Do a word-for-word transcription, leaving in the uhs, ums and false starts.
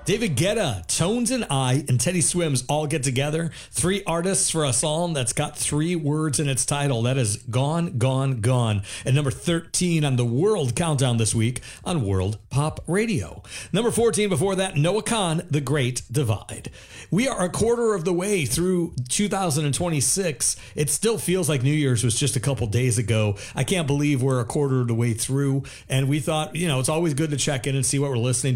David Guetta, Tones and I, and Teddy Swims all get together. Three artists for a song that's got three words in its title. That is Gone, Gone, Gone. At number thirteen on the World Countdown this week on World Pop Radio. Number fourteen before that, Noah Kahan, The Great Divide. We are a quarter of the way through two thousand twenty-six. It still feels like New Year's was just a couple days ago. I can't believe we're a quarter of the way through. And we thought, you know, it's always good to check in and see what we're listening